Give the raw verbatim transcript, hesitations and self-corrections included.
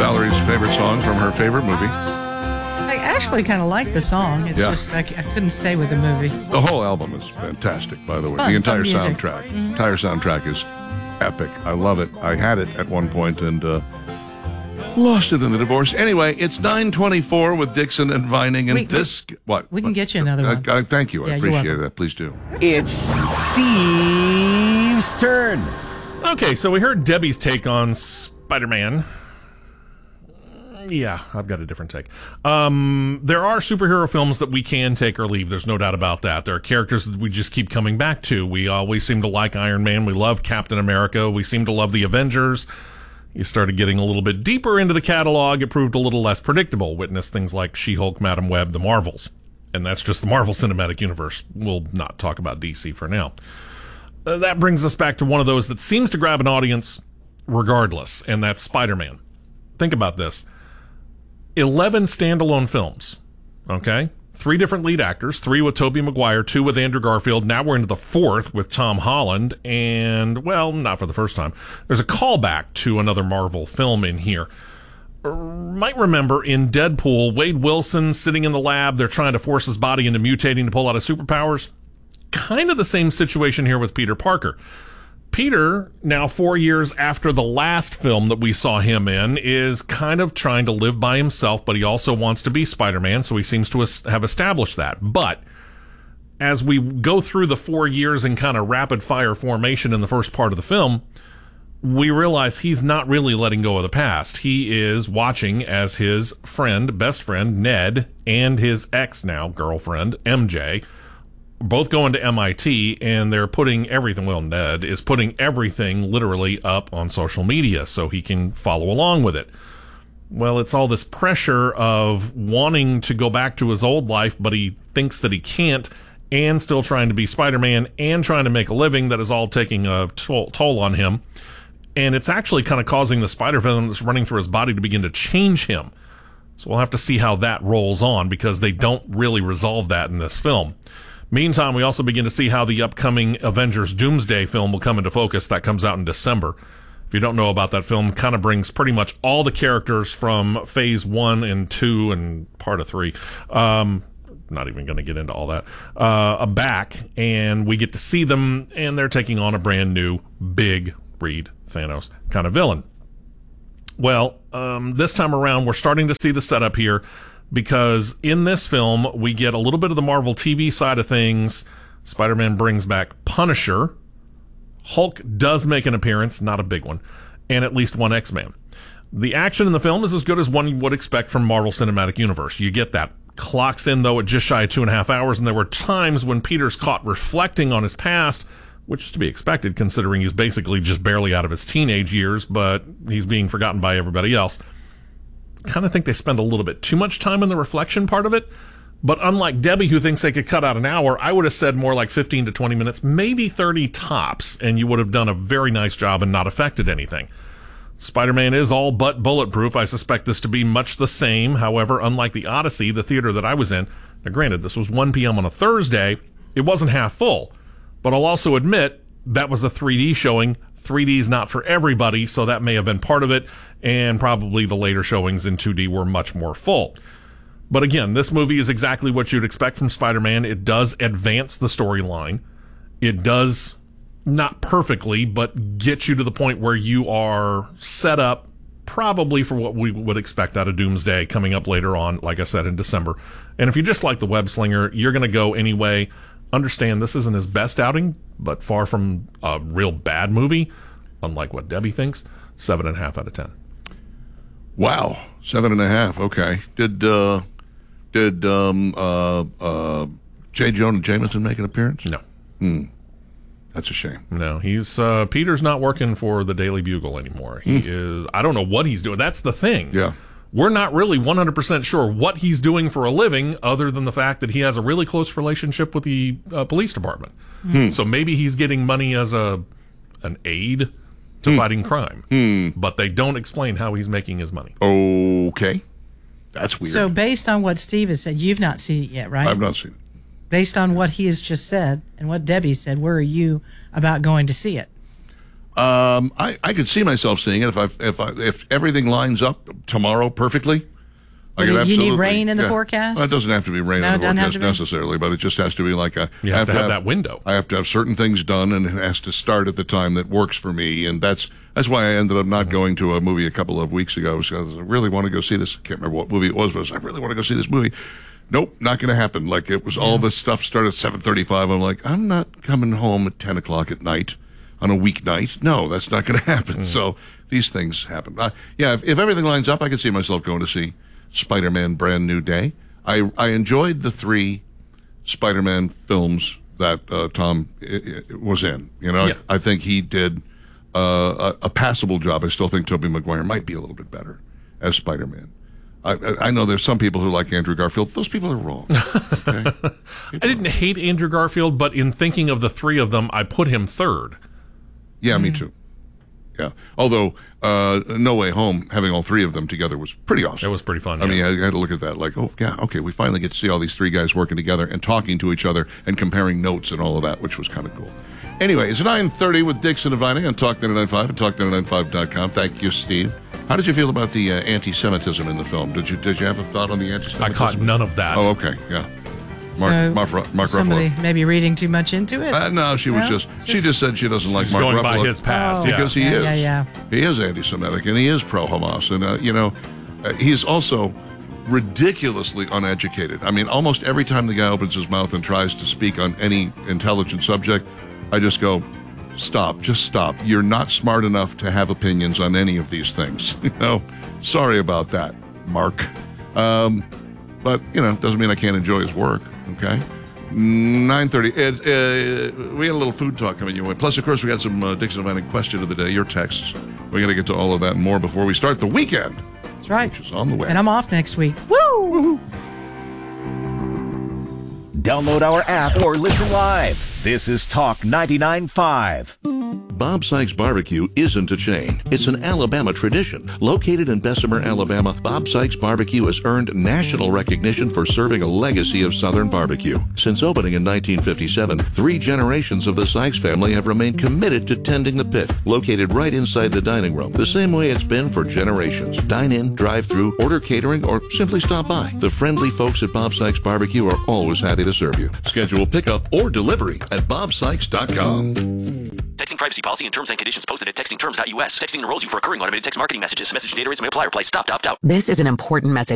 Valerie's favorite song from her favorite movie. I actually kind of like the song. It's Yeah. just I, I couldn't stay with the movie. The whole album is fantastic, by the way. fun, the entire fun music. soundtrack. Mm-hmm. entire soundtrack is epic. I love it. I had it at one point and uh, lost it in the divorce. Anyway, it's nine twenty-four with Dixon and Vining, and We- this what we can what? get you another Uh, one. uh, thank you. I Yeah, you're appreciate welcome. that. Please do. It's Steve's turn. Okay, so we heard Debbie's take on Spider-Man. Yeah, I've got a different take. Um, there are superhero films that we can take or leave. There's no doubt about that. There are characters that we just keep coming back to. We always seem to like Iron Man. We love Captain America. We seem to love the Avengers. You started getting a little bit deeper into the catalog. It proved a little less predictable. Witness things like She-Hulk, Madam Web, the Marvels. And that's just the Marvel Cinematic Universe. We'll not talk about D C for now. Uh, that brings us back to one of those that seems to grab an audience regardless, and that's Spider-Man. Think about this. eleven standalone films, okay? Three different lead actors, three with Tobey Maguire, two with Andrew Garfield. Now we're into the fourth with Tom Holland, and, well, not for the first time. There's a callback to another Marvel film in here. Uh, might remember in Deadpool, Wade Wilson sitting in the lab, they're trying to force his body into mutating to pull out his superpowers. Kind of the same situation here with Peter Parker. Peter, now four years after the last film that we saw him in, is kind of trying to live by himself, but he also wants to be Spider-Man, so he seems to have established that. But as we go through the four years in kind of rapid-fire formation in the first part of the film, we realize he's not really letting go of the past. He is watching as his friend, best friend, Ned, and his ex now, girlfriend, M J, both going to M I T, and they're putting everything, well, Ned is putting everything literally up on social media so he can follow along with it. Well, it's all this pressure of wanting to go back to his old life, but he thinks that he can't, and still trying to be Spider-Man and trying to make a living that is all taking a toll, toll on him. And it's actually kind of causing the spider venom that's running through his body to begin to change him. So we'll have to see how that rolls on, because they don't really resolve that in this film. Meantime, we also begin to see how the upcoming Avengers Doomsday film will come into focus. That comes out in December. If you don't know about that film, kind of brings pretty much all the characters from phase one and two and part of three. Um, not even going to get into all that. Uh, back, and we get to see them, and they're taking on a brand new big Reed Thanos kind of villain. Well, um, this time around, we're starting to see the setup here, because in this film, we get a little bit of the Marvel T V side of things. Spider-Man brings back Punisher. Hulk does make an appearance, not a big one, and at least one X-Man. The action in the film is as good as one you would expect from Marvel Cinematic Universe. You get that. Clocks in, though, at just shy of two and a half hours, and there were times when Peter's caught reflecting on his past, which is to be expected considering he's basically just barely out of his teenage years, but he's being forgotten by everybody else. Kind of think they spend a little bit too much time on the reflection part of it, but unlike Debbie, who thinks they could cut out an hour, I would have said more like fifteen to twenty minutes, maybe thirty tops, and you would have done a very nice job and not affected anything. Spider-Man is all but bulletproof. I suspect this to be much the same. However, unlike the Odyssey, the theater that I was in, now granted, this was one p.m. on a Thursday, it wasn't half full. But I'll also admit that was a three D showing. three D is not for everybody, so that may have been part of it, and probably the later showings in two D were much more full. But again, this movie is exactly what you'd expect from Spider-Man. It does advance the storyline. It does, not perfectly, but get you to the point where you are set up probably for what we would expect out of Doomsday coming up later on, like I said, in December. And if you just like the Web Slinger, you're going to go anyway. Understand this isn't his best outing, but far from a real bad movie, unlike what Debbie thinks. Seven and a half out of ten. Wow, seven and a half. Okay. Did uh, did um, uh, uh, J. Jonah Jameson make an appearance? No. Hmm. That's a shame. No, he's uh, Peter's not working for the Daily Bugle anymore. He mm. is. I don't know what he's doing. That's the thing. Yeah. We're not really one hundred percent sure what he's doing for a living, other than the fact that he has a really close relationship with the uh, police department. Hmm. So maybe he's getting money as a an aid to hmm. fighting crime. Hmm. But they don't explain how he's making his money. Okay. That's weird. So based on what Steve has said, you've not seen it yet, right? I've not seen it. Based on what he has just said and what Debbie said, where are you about going to see it? Um, I, I could see myself seeing it if I if I, if everything lines up tomorrow perfectly. I Well, could you need absolutely- rain in the yeah. forecast? Well, it doesn't have to be rain No, in it the doesn't have forecast to be. necessarily, but it just has to be like a. You I have to have that window. I have to have certain things done, and it has to start at the time that works for me, and that's that's why I ended up not going to a movie a couple of weeks ago because I really want to go see this. I can't remember what movie it was, but I, was, I really want to go see this movie. Nope, not going to happen. Like it was all the stuff started at seven thirty-five. I'm like, I'm not coming home at ten o'clock at night on a weeknight. No, that's not going to happen. Mm. So these things happen. Uh, yeah, if, if everything lines up, I could see myself going to see Spider-Man Brand New Day. I I enjoyed the three Spider-Man films that uh, Tom I, I was in. You know, Yeah. I, I think he did uh, a, a passable job. I still think Tobey Maguire might be a little bit better as Spider-Man. I, I I know there's some people who like Andrew Garfield. Those people are wrong. Okay? I didn't hate Andrew Garfield, but in thinking of the three of them, I put him third. Yeah, me too. Yeah. Although uh, No Way Home, having all three of them together was pretty awesome. That was pretty fun. I yeah. mean, I had to look at that like, oh, yeah, okay, we finally get to see all these three guys working together and talking to each other and comparing notes and all of that, which was kind of cool. Anyway, it's nine thirty with Dixon and Viney on Talk nine ninety-five and Talk nine ninety-five dot com. Thank you, Steve. How did you feel about the uh, anti-Semitism in the film? Did you did you have a thought on the anti-Semitism? I caught none of that. Oh, okay, yeah. Mark, So, Mark, Ru- Mark somebody Ruffalo. maybe reading too much into it. Uh, no, she was Well, just, she just- just said she doesn't like He's Mark going Ruffalo. by his past, Oh, yeah. Because he Yeah, is. yeah, yeah. He is anti-Semitic, and he is pro-Hamas. And, uh, you know, uh, he's also ridiculously uneducated. I mean, almost every time the guy opens his mouth and tries to speak on any intelligent subject, I just go, stop, just stop. You're not smart enough to have opinions on any of these things. You know, sorry about that, Mark. Um, but, you know, doesn't mean I can't enjoy his work, okay? nine thirty. It, uh, we had a little food talk coming your way. Plus, of course, we got some uh, Dixon Event question of the day, your texts. We're going to get to all of that and more before we start the weekend, That's right. which is on the way. And I'm off next week. Woo! Download our app or listen live. This is Talk ninety-nine point five. Bob Sykes Barbecue isn't a chain. It's an Alabama tradition. Located in Bessemer, Alabama, Bob Sykes Barbecue has earned national recognition for serving a legacy of Southern barbecue. Since opening in nineteen fifty-seven, three generations of the Sykes family have remained committed to tending the pit, located right inside the dining room, the same way it's been for generations. Dine in, drive through, order catering, or simply stop by. The friendly folks at Bob Sykes Barbecue are always happy to serve you. Schedule pickup or delivery at bob sykes dot com. Texting privacy policy and terms and conditions posted at texting terms dot U S. Texting enrolls you for recurring automated text marketing messages. Message data rates may apply. Reply stop, opt out. This is an important message.